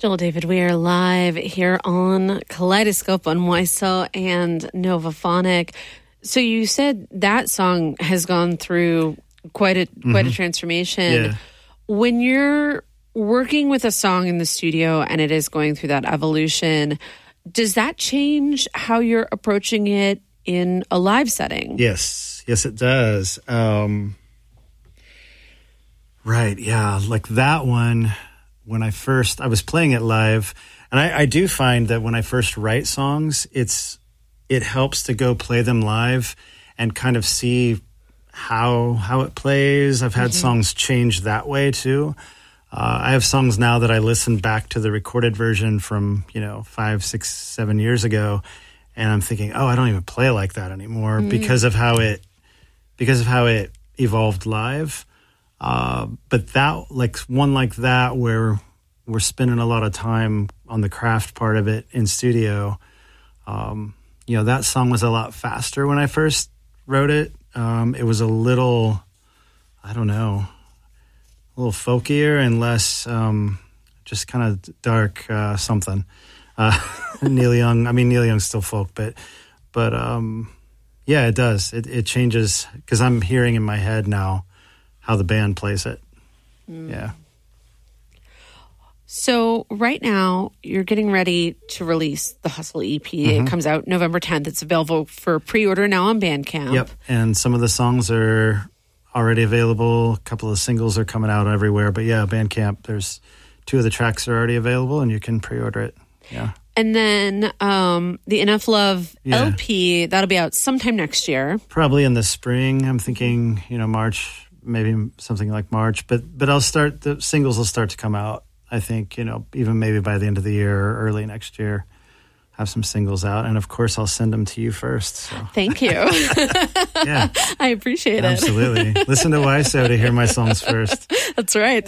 Joel David, we are live here on Kaleidoscope on WISO and Novaphonic. So you said that song has gone through quite a transformation. Yeah. When you're working with a song in the studio and it is going through that evolution, does that change how you're approaching it in a live setting? Yes, it does. Right, yeah, like that one. When I was playing it live, and I do find that when I first write songs, it helps to go play them live and kind of see how it plays. I've had songs change that way too. I have songs now that I listen back to the recorded version from 5, 6, 7 years ago, and I'm thinking, I don't even play like that anymore because of how it evolved live. But that, like one like that, where we're spending a lot of time on the craft part of it in studio, that song was a lot faster when I first wrote it. It was a little, a little folkier and less, just kind of dark, something. Neil Young's still folk, but yeah, it does. It changes because I'm hearing in my head now how the band plays it. Yeah. So right now you're getting ready to release the Hustle EP. It comes out November 10th. It's available for pre-order now on Bandcamp. Yep. And some of the songs are already available. A couple of singles are coming out everywhere. But yeah, Bandcamp, there's 2 of the tracks are already available and you can pre-order it. Yeah. And then the Enough Love LP, that'll be out sometime next year. Probably in the spring. I'm thinking, March, maybe something like March. But the singles will start to come out, I think, even maybe by the end of the year or early next year. Have some singles out. And of course, I'll send them to you first. So. Thank you. Yeah. I appreciate it. Absolutely. Listen to WISO to hear my songs first. That's right.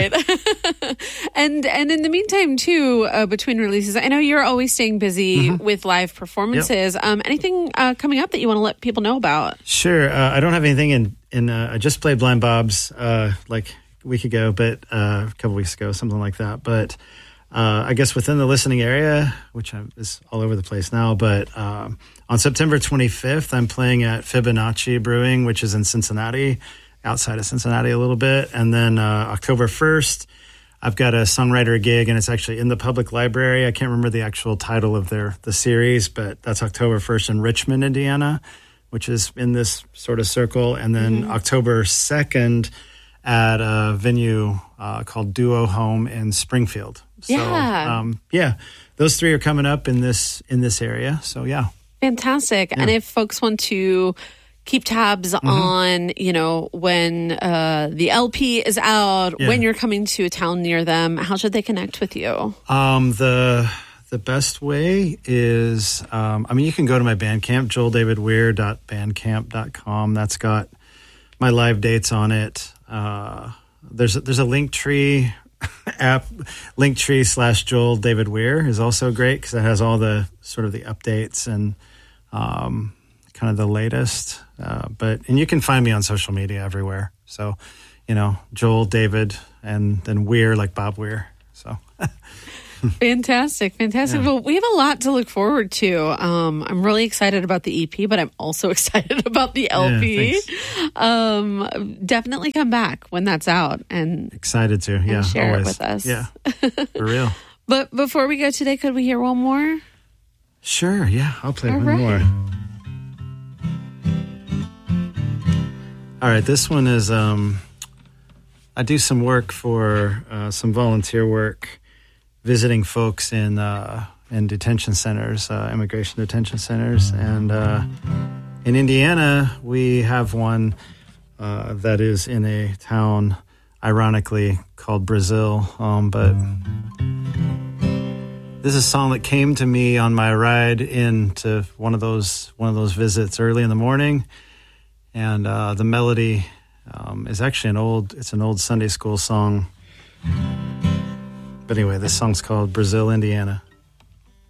And in the meantime, too, between releases, I know you're always staying busy with live performances. Yep. Anything coming up that you want to let people know about? Sure. I don't have anything in I just played Blind Bob's like a week ago, but a couple weeks ago, something like that. But I guess within the listening area, which is all over the place now, but on September 25th, I'm playing at Fibonacci Brewing, which is in Cincinnati, outside of Cincinnati a little bit. And then October 1st, I've got a songwriter gig, and it's actually in the public library. I can't remember the actual title of the series, but that's October 1st in Richmond, Indiana, which is in this sort of circle. And then October 2nd at a venue called Duo Home in Springfield. So, those 3 are coming up in this area. So, yeah. Fantastic. Yeah. And if folks want to keep tabs on, when the LP is out, when you're coming to a town near them, how should they connect with you? The best way is, you can go to my Bandcamp, joeldavidweir.bandcamp.com. That's got my live dates on it. There's a Linktree app, Linktree/Joel David Weir is also great because it has all the sort of the updates and kind of the latest. And you can find me on social media everywhere. So, Joel David and then Weir like Bob Weir. So. Fantastic. Yeah. Well, we have a lot to look forward to. I'm really excited about the EP, but I'm also excited about the LP. Definitely come back when that's out and excited to. Yeah, share always. It with us. Yeah, for real. But before we go today, could we hear one more? Sure. Yeah, I'll play one more. All right. This one is. I do some work for some volunteer work. Visiting folks in detention centers, immigration detention centers. And in Indiana, we have one that is in a town, ironically, called Brazil. But this is a song that came to me on my ride into one of those visits early in the morning. And the melody is actually an old Sunday school song. But anyway, this song's called Brazil, Indiana.